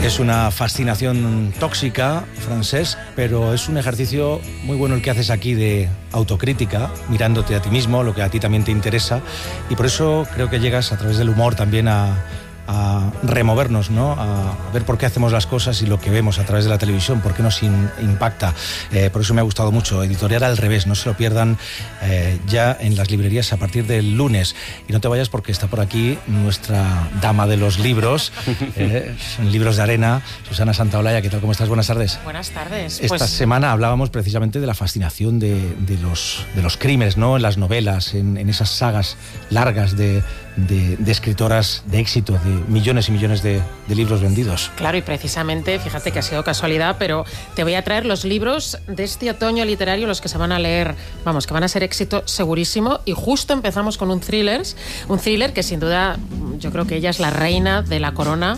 Es una fascinación tóxica, Francesc, pero es un ejercicio muy bueno el que haces aquí de autocrítica, mirándote a ti mismo, lo que a ti también te interesa, y por eso creo que llegas a través del humor también a removernos, ¿no? A ver por qué hacemos las cosas y lo que vemos a través de la televisión, por qué nos impacta. Por eso me ha gustado mucho. Editorial Al Revés, no se lo pierdan ya en las librerías a partir del lunes. Y no te vayas porque está por aquí nuestra dama de los libros, en Libros de Arena, Susana Santaolalla. ¿Qué tal? ¿Cómo estás? Buenas tardes. Buenas tardes. Esta semana hablábamos precisamente de la fascinación de los crímenes, ¿no? En las novelas, en esas sagas largas de escritoras de éxito, de millones y millones de libros vendidos. Claro, y precisamente, fíjate que ha sido casualidad, pero te voy a traer los libros de este otoño literario, los que se van a leer, vamos, que van a ser éxito segurísimo, y justo empezamos con un thriller que sin duda, yo creo que ella es la reina de la corona,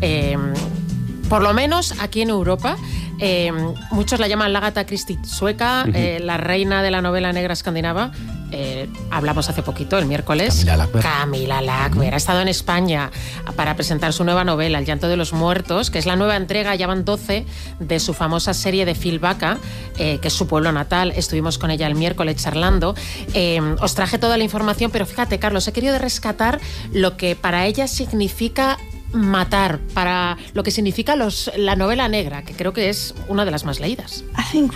por lo menos aquí en Europa. Muchos la llaman la Agatha Christie sueca, la reina de la novela negra escandinava. Hablamos hace poquito, el miércoles. Camila Lackberg ha estado en España para presentar su nueva novela, El llanto de los muertos, que es la nueva entrega, ya van 12, de su famosa serie de Phil Baca, que es su pueblo natal. Estuvimos con ella el miércoles charlando. Os traje toda la información, pero fíjate, Carlos, he querido rescatar lo que para ella significa matar, para lo que significa la novela negra, que creo que es una de las más leídas.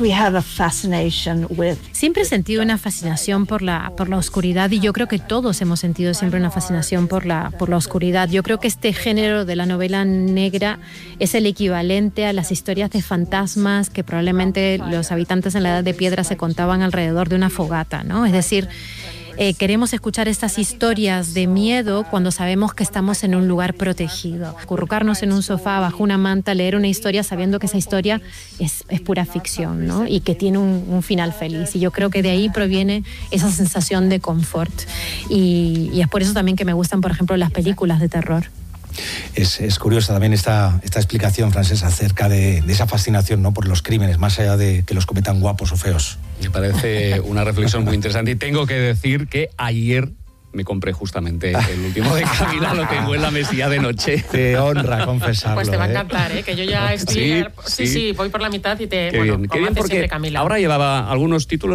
Siempre he sentido una fascinación por la oscuridad, y yo creo que todos hemos sentido siempre una fascinación por la oscuridad. Yo creo que este género de la novela negra es el equivalente a las historias de fantasmas que probablemente los habitantes en la Edad de Piedra se contaban alrededor de una fogata, ¿no? Es decir, queremos escuchar estas historias de miedo cuando sabemos que estamos en un lugar protegido. Acurrucarnos en un sofá bajo una manta, leer una historia sabiendo que esa historia es pura ficción, ¿no? Y que tiene un final feliz. Y yo creo que de ahí proviene esa sensación de confort. Y es por eso también que me gustan, por ejemplo, las películas de terror. Es curiosa también esta explicación, Francesc, acerca de esa fascinación, ¿no?, por los crímenes, más allá de que los cometan guapos o feos. Me parece una reflexión muy interesante, y tengo que decir que ayer me compré justamente el último de Camila, lo tengo en la mesilla de noche. Te honra confesarlo. Pues te va a encantar, que yo ya estoy... Sí, voy por la mitad y te... Qué bien, porque Camila ahora llevaba algunos títulos